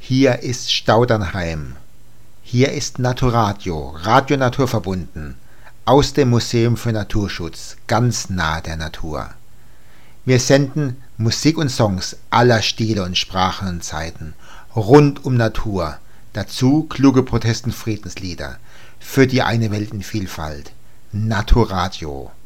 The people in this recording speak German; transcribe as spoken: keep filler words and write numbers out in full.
Hier ist Staudernheim. Hier ist Naturadio, Radio Naturverbunden, aus dem Museum für Naturschutz, ganz nah der Natur. Wir senden Musik und Songs aller Stile und Sprachen und Zeiten, rund um Natur, dazu kluge Protest- und Friedenslieder, für die eine Welt in Vielfalt. Naturadio.